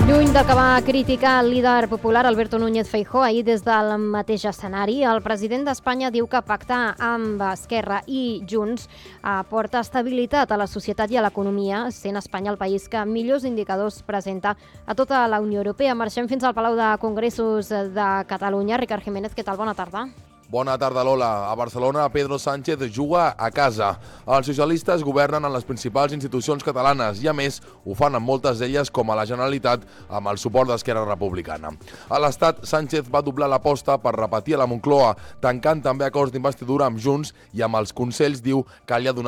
Lluny del que va criticar el líder popular Alberto Núñez Feijóo ahir des del mateix escenari, el president d'Espanya diu que pactar amb Esquerra i Junts aporta estabilitat a la societat i a l'economia, sent Espanya el país que millors indicadors presenta a tota la Unió Europea. Marxem fins al Palau de Congressos de Catalunya. Ricard Jiménez, què tal? Bona tarda. Bona tarda, Lola. A Barcelona, Pedro Sánchez juga a casa. Els socialistes governen en les principals institucions catalanes i, a més, ho fan en moltes d'elles, com a la Generalitat, amb el suport d'Esquerra Republicana. A l'Estat, Sánchez va doblar l'aposta per repetir a la Moncloa, tancant també acords d'investidura amb Junts i amb els Consells diu que li ha donat